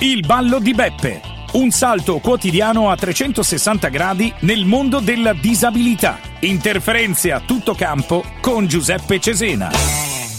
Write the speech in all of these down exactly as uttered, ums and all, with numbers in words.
Il ballo di Beppe. Un salto quotidiano a trecentosessanta gradi nel mondo della disabilità. Interferenze a tutto campo con Giuseppe Cesena.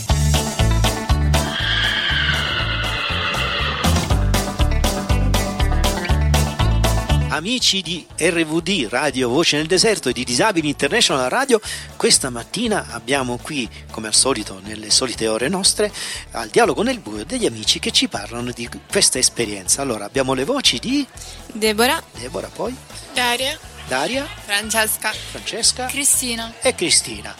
Amici di R V D, Radio Voce nel Deserto, e di Disabili International Radio, questa mattina abbiamo qui, come al solito, nelle solite ore nostre, al dialogo nel buio, degli amici che ci parlano di questa esperienza. Allora, abbiamo le voci di Deborah, Deborah, poi Daria, Daria, Francesca, Francesca, Cristina e Cristina.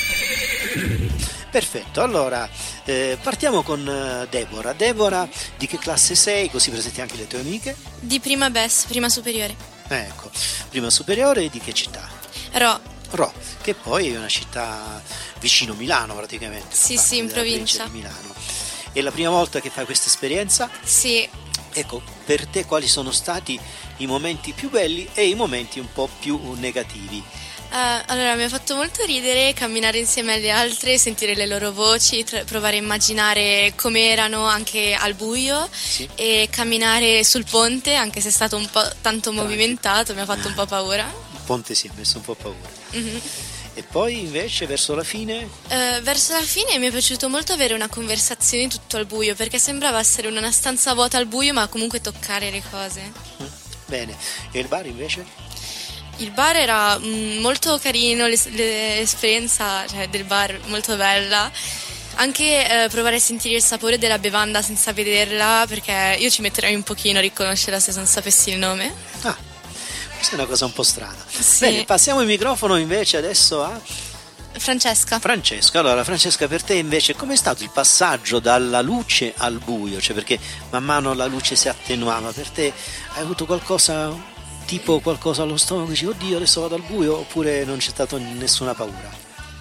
Perfetto, allora eh, partiamo con uh, Deborah. Deborah, di che classe sei? Così presenti anche le tue amiche. di prima B E S, prima superiore. Ecco, prima superiore, di che città? Ro, Ro, che poi è una città vicino Milano praticamente. Sì, fa sì, in parte della provincia. di Milano. È la prima volta che fai questa esperienza? sì, Ecco, per te quali sono stati i momenti più belli e i momenti un po' più negativi? Eh, allora mi ha fatto molto ridere camminare insieme alle altre, sentire le loro voci, tr- provare a immaginare come erano anche al buio, Sì. e camminare sul ponte, anche se è stato un po' tanto movimentato, mi ha fatto un po' paura. Il ponte si è messo un po' paura. Mhm. E poi invece verso la fine? Eh, verso la fine mi è piaciuto molto avere una conversazione tutto al buio, perché sembrava essere una stanza vuota al buio, ma comunque toccare le cose. Mm, Bene, e il bar invece? Il bar era mm, molto carino, l'es- l'esperienza cioè, del bar molto bella. Anche eh, provare a sentire il sapore della bevanda senza vederla, perché io ci metterei un pochino a riconoscerla se non sapessi il nome. Ah, questa è una cosa un po' strana. Sì. Bene, passiamo il microfono invece adesso a Francesca. Francesca. Allora, Francesca, per te invece com'è stato il passaggio dalla luce al buio? Cioè, perché man mano la luce si attenuava, per te hai avuto qualcosa, tipo qualcosa allo stomaco, dici oddio adesso vado al buio, oppure non c'è stata nessuna paura?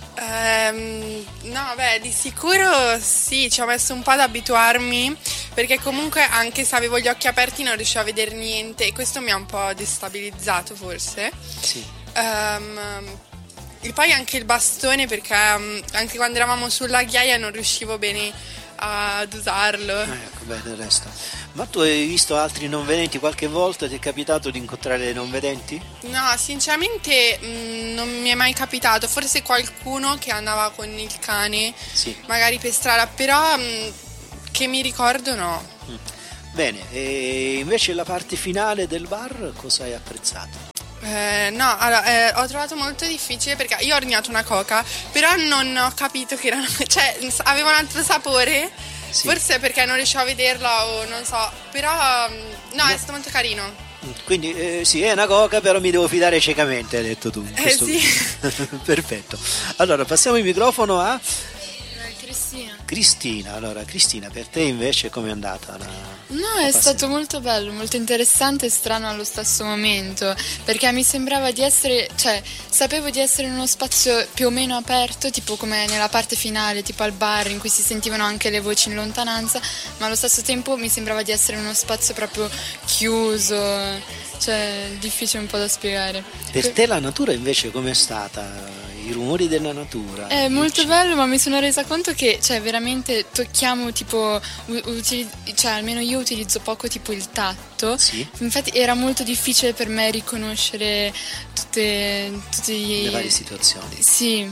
Ehm, no, beh, di sicuro sì, ci ho messo un po' ad abituarmi, perché comunque anche se avevo gli occhi aperti non riuscivo a vedere niente, e questo mi ha un po' destabilizzato forse. Sì. Ehm, e poi anche il bastone, perché um, anche quando eravamo sulla ghiaia non riuscivo bene ad usarlo. Eh, ecco, beh, del resto. Ma tu hai visto altri non vedenti qualche volta? Ti è capitato di incontrare non vedenti? No, sinceramente mh, non mi è mai capitato, forse qualcuno che andava con il cane, Sì. magari per strada, però mh, che mi ricordo no. Mm. Bene, e invece la parte finale del bar cosa hai apprezzato? Eh, no, allora, eh, ho trovato molto difficile perché io ho ordinato una coca, però non ho capito che era, cioè aveva un altro sapore, Sì. forse perché non riuscivo a vederla o non so, però mh, no, è stato molto carino. Mm, Quindi eh, sì, è una coca, però mi devo fidare ciecamente, hai detto tu. Eh, Questo- sì. Perfetto. Allora, passiamo il microfono a Cristina. Cristina. Allora, Cristina, per te invece com'è andata la No, la è passione? stato molto bello, molto interessante e strano allo stesso momento, perché mi sembrava di essere, cioè, sapevo di essere in uno spazio più o meno aperto, tipo come nella parte finale, tipo al bar, in cui si sentivano anche le voci in lontananza, ma allo stesso tempo mi sembrava di essere in uno spazio proprio chiuso, cioè, difficile un po' da spiegare. Per te la natura invece com'è stata? I rumori della natura? È molto Dici- bello, ma mi sono resa conto che, cioè, veramente tocchiamo, tipo, u- utili- cioè, almeno io utilizzo poco, tipo, il tatto. Sì. Infatti era molto difficile per me riconoscere tutte, tutti i... Le varie situazioni. Sì,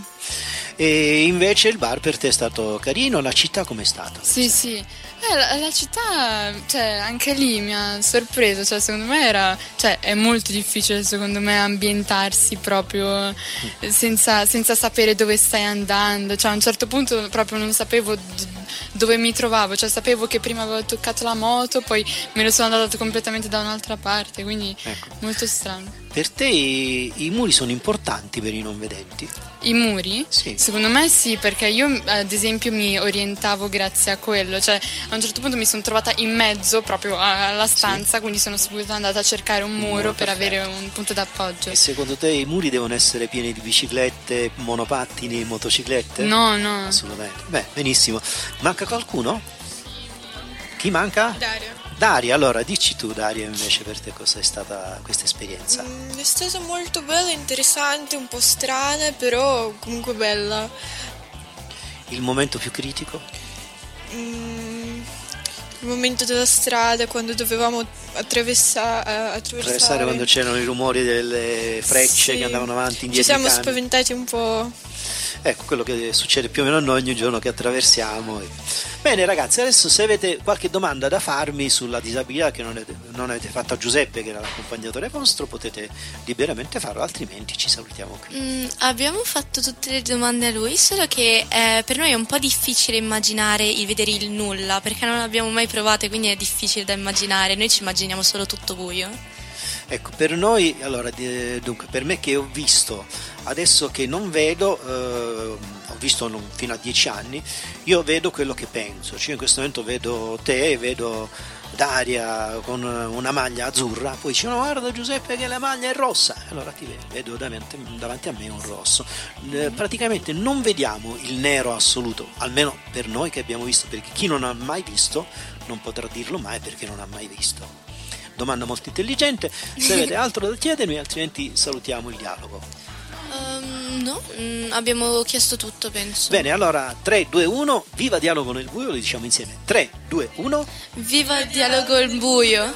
E invece il bar per te è stato carino, la città com'è stata? sì, sì. Eh, la, la città, cioè, anche lì mi ha sorpreso, cioè, secondo me era, cioè, è molto difficile, secondo me, ambientarsi proprio senza, senza sapere dove stai andando, cioè, a un certo punto proprio non sapevo d- dove mi trovavo, cioè, sapevo che prima avevo toccato la moto, poi me ne sono andata completamente da un'altra parte, quindi Ecco. molto strano. Per te i, i muri sono importanti per i non vedenti? I muri? Sì. Secondo me sì, perché io ad esempio mi orientavo grazie a quello, cioè a un certo punto mi sono trovata in mezzo proprio a- alla stanza, quindi sono subito andata a cercare un muro muro, per perfetto. avere un punto d'appoggio. E secondo te i muri devono essere pieni di biciclette, monopattini, motociclette? No, no. Assolutamente. Beh, benissimo. Manca qualcuno? Chi manca? Dario. Daria, allora dici tu Daria invece per te cosa è stata questa esperienza? Mm, è stata molto bella, interessante, un po' strana, però comunque bella. Il momento più critico? Mm, il momento della strada, quando dovevamo attraversa- attraversare. Attraversare quando c'erano i rumori delle frecce Sì. che andavano avanti, indietro. Ci siamo i cani. spaventati un po'. Ecco, quello che succede più o meno a noi ogni giorno che attraversiamo. Bene ragazzi, adesso se avete qualche domanda da farmi sulla disabilità che non avete, non avete fatto a Giuseppe, che era l'accompagnatore vostro, potete liberamente farlo, altrimenti ci salutiamo qui. Mm, abbiamo fatto tutte le domande a lui, solo che eh, per noi è un po' difficile immaginare il vedere il nulla, perché non l'abbiamo mai provato e quindi è difficile da immaginare. Noi ci immaginiamo solo tutto buio. Ecco, per noi, allora, di- dunque, per me che ho visto, adesso che non vedo, eh, ho visto non- fino a dieci anni, io vedo quello che penso, cioè in questo momento vedo te, vedo Daria con una maglia azzurra, poi dicono guarda Giuseppe che la maglia è rossa, allora ti vedo, vedo davanti, davanti a me un rosso. Eh, praticamente non vediamo il nero assoluto, almeno per noi che abbiamo visto, perché chi non ha mai visto non potrà dirlo mai perché non ha mai visto. Domanda molto intelligente, se avete altro da chiedermi, altrimenti salutiamo il dialogo. Um, no, mm, abbiamo chiesto tutto, penso. Bene, allora tre, due, uno, viva Dialogo nel buio, lo diciamo insieme. tre, due, uno. Viva il dialogo al buio!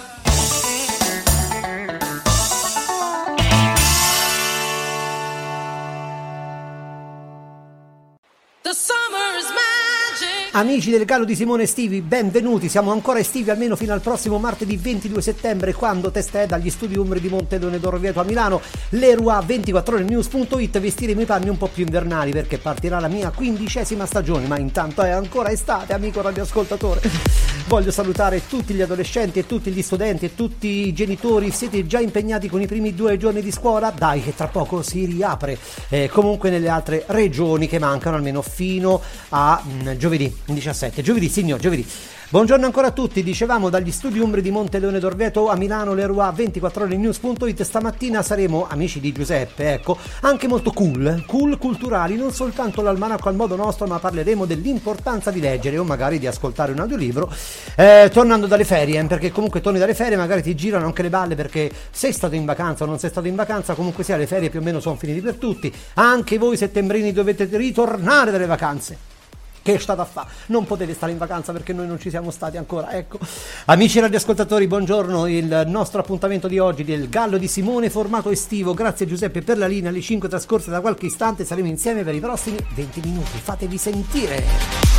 The summer is magic. Amici del Gallo di Simone estivi, benvenuti, siamo ancora estivi almeno fino al prossimo martedì ventidue settembre, quando testa è dagli studi Umbri di Monteleone d'Orvieto a Milano, Leroy ventiquattro ore news punto it, vestiremo i panni un po' più invernali perché partirà la mia quindicesima stagione, ma intanto è ancora estate, amico radioascoltatore. Voglio salutare tutti gli adolescenti e tutti gli studenti e tutti i genitori, siete già impegnati con i primi due giorni di scuola? Dai che tra poco si riapre, eh, comunque nelle altre regioni che mancano almeno fino a mh, giovedì diciassette, giovedì signor, giovedì. Buongiorno ancora a tutti, dicevamo dagli studi Umbri di Monteleone d'Orvieto a Milano, Leroy ventiquattro ore news punto it, stamattina saremo, amici di Giuseppe, ecco, anche molto cool, cool culturali, non soltanto l'almanacco al modo nostro, ma parleremo dell'importanza di leggere o magari di ascoltare un audiolibro, eh, tornando dalle ferie, perché comunque torni dalle ferie, magari ti girano anche le balle perché sei stato in vacanza o non sei stato in vacanza, comunque sia le ferie più o meno sono finite per tutti, anche voi settembrini dovete ritornare dalle vacanze. Che state a fare? Non potete stare in vacanza perché noi non ci siamo stati ancora, ecco. Amici radioascoltatori, buongiorno, il nostro appuntamento di oggi del Gallo di Simone, formato estivo. Grazie Giuseppe per la linea, alle cinque trascorse da qualche istante, saremo insieme per i prossimi venti minuti. Fatevi sentire.